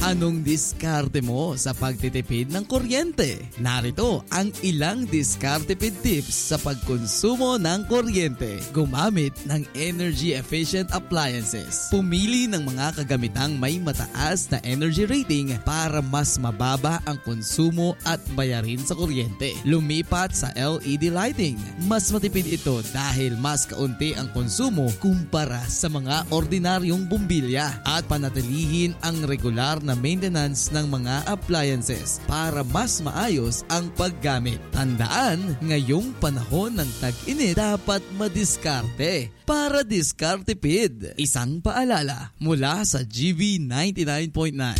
Anong diskarte mo sa pagtitipid ng kuryente? Narito ang ilang diskarte-tipid tips sa pagkonsumo ng kuryente. Gumamit ng energy-efficient appliances. Pumili ng mga kagamitang may mataas na energy rating para mas mababa ang konsumo at bayarin sa kuryente. Lumipat sa LED lighting. Mas matipid ito dahil mas kaunti ang konsumo kumpara sa mga ordinaryong bumbilya. At panatilihin ang regular na maintenance ng mga appliances para mas maayos ang paggamit. Tandaan, ngayong panahon ng tag-init dapat madiskarte para diskartipid. Isang paalala mula sa GV 99.9.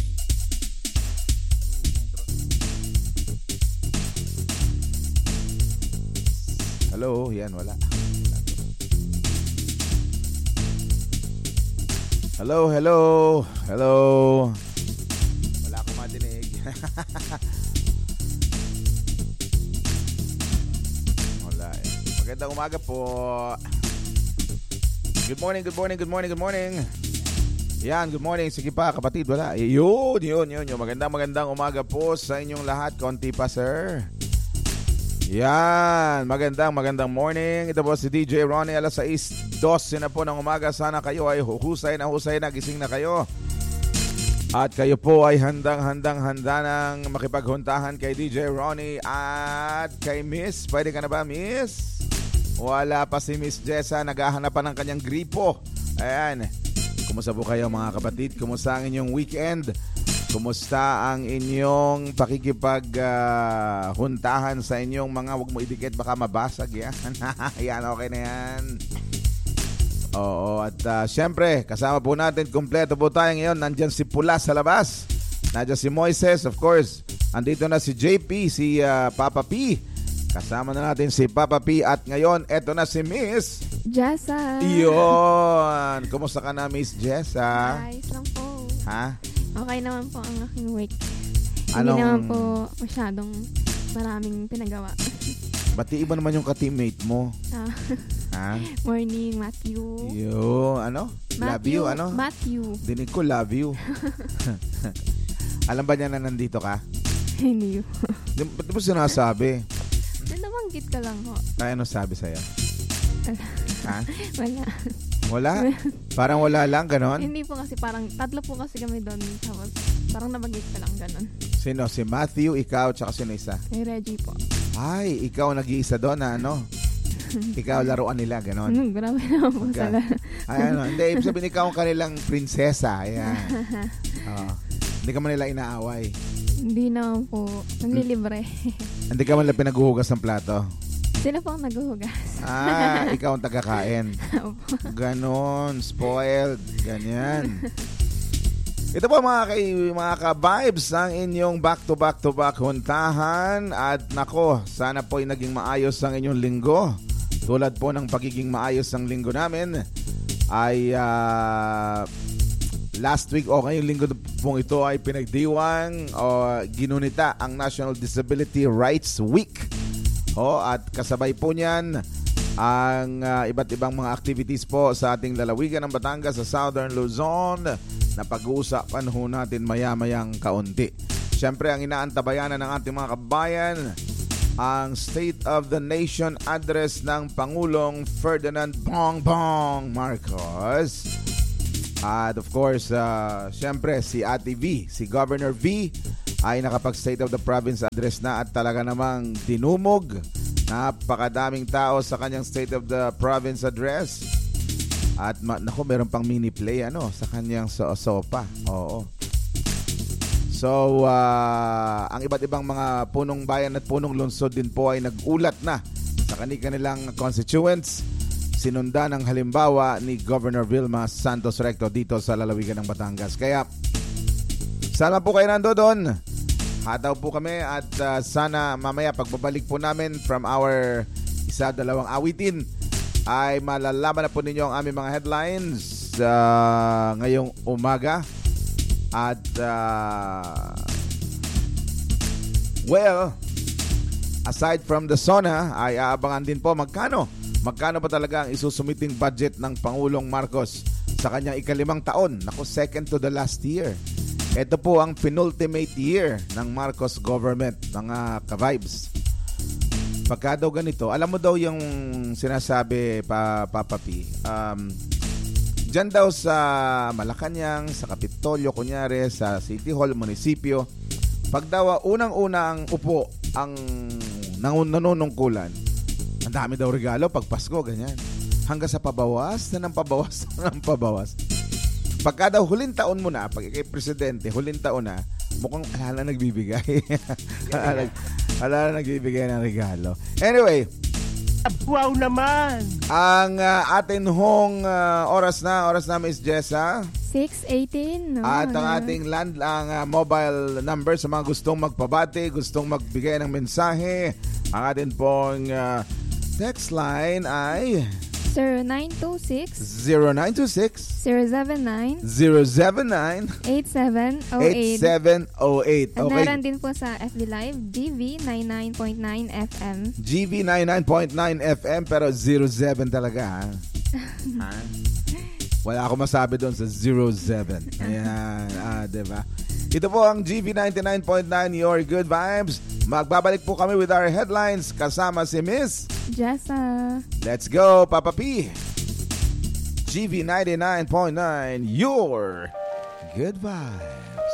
Hello, yan wala. Hello. Wala akong madinig. Wala eh. Magandang umaga po. Good morning. Yan, good morning. Sige pa, kapatid, wala. Yun. Magandang umaga po sa inyong lahat. Konti pa, sir. Yan, magandang morning. Ito po si DJ Ronnie, alas 6:12 na po ng umaga. Sana kayo ay husay na, gising na kayo. At kayo po ay handa nang makipaghuntahan kay DJ Ronnie at kay Miss. Pwede ka na ba, Miss? Wala pa si Miss Jessa, naghahanap pa ng kanyang gripo. Ayan, kumusta po kayo mga kapatid? Kumusta ang inyong weekend? Kumusta ang inyong pakikipaghuntahan sa inyong mga, wag mo idikit baka mabasag yan. Yan, okay na yan. Oo, at syempre kasama po natin, kumpleto po tayo ngayon. Nandyan si Pula sa labas, nandiyan si Moises, of course. Andito na si JP, si Papa P. Kasama na natin si Papa P. At ngayon, eto na si Miss Jessa. Iyon, kumusta ka na, Miss Jessa? Ayos lang po. Ha? Okay naman po ang aking week. Hindi naman po masyadong maraming pinagawa. Bati iba naman yung ka-teammate mo. Ha? Morning, Matthew. Ano? Love you, ano? Matthew. Dinig ko, love you. Alam ba niya na nandito ka? Hindi. Ba't mo sinasabi? Nabanggit ka lang ho. Ay, ano sabi sa'yo? Ha? Wala. Parang wala lang, ganon? Hindi po kasi, parang tatlo po kasi kami doon. Tapos parang nabanggit ka lang, ganon. Sino? Si Matthew, ikaw, tsaka sino isa? Si Reggie po. Ay, ikaw nag-iisa doon na ano? Ikaw laruan nila, ganon? Grabe naman po sa Ay, ano? Hindi, ibig sabihin ikaw ang kanilang prinsesa. Ayan. Hindi ka man nila inaaway. Hindi naman po. Naglilibre. Hindi ka man nila pinaghuhugas ng plato. Sila po ang naghuhugas. Ikaw ang tagakain. Ganon, spoiled, ganyan. Ito po mga ka-vibes ang inyong back-to-back huntahan. At nako, sana po ay naging maayos ang inyong linggo. Tulad po ng pagiging maayos ang linggo namin ay last week o ngayong linggo pong ito ay pinagdiwang o ginunita ang National Disability Rights Week. At kasabay po niyan ang iba't ibang mga activities po sa ating lalawigan ng Batangas sa Southern Luzon na pag-uusapan ho natin maya-mayang kaunti. Siyempre ang inaantabayanan ng ating mga kabayan, ang State of the Nation address ng Pangulong Ferdinand Bongbong Marcos. At of course, siyempre si Ate V, si Governor V ay nakapag-State of the Province address na at talaga namang dinumog. Napakadaming tao sa kanyang State of the Province address. At meron pang mini play sa kanyang sopa. Oo. So, ang iba't ibang mga punong bayan at punong lungsod din po ay nag-ulat na sa kanilang constituents. Sinundan ang halimbawa ni Governor Vilma Santos Recto dito sa lalawigan ng Batangas. Kaya, sana po kayo nandoon. Hataw po kami at sana mamaya pagbabalik po namin from our dalawang awitin ay malalaman na po ninyo ang aming mga headlines ngayong umaga. At aside from the SONA ay aabangan din po magkano pa talaga ang isusumiting budget ng Pangulong Marcos sa kanyang ikalimang taon. Second to the last year. Ito po ang penultimate year ng Marcos government, mga ka-vibes. Pagka daw ganito, alam mo daw yung sinasabi Papa P, dyan daw sa Malacanang, sa Kapitolyo, kunyari, sa City Hall, munisipyo, pag daw unang-una ang upo ang nanunungkulan, ang dami daw regalo pag Pasko, ganyan. Hanggang sa pabawas na ng pabawas na ng pabawas. Pagka daw huling taon mo na, pag ikay presidente, huling taon na, mukhang alala nagbibigay. alala nagbibigay ng regalo. Anyway, wow naman! Ang atin hong oras namin is Jessa. 6:18. No, At ang ating mobile number sa mga gustong magpabati, gustong magbigay ng mensahe. Ang atin pong text line ay 0926 0926 079 079 8708. 8708. At Okay. naran din po sa FB Live, GV 99.9 FM. GV 99.9 FM pero 07 talaga. Ha? Wala ako masabi doon sa 07. Ayan, diba? Ito po ang GV 99.9, Your Good Vibes. Magbabalik po kami with our headlines kasama si Miss Jessa. Let's go, Papa P. GV 99.9, Your Good Vibes.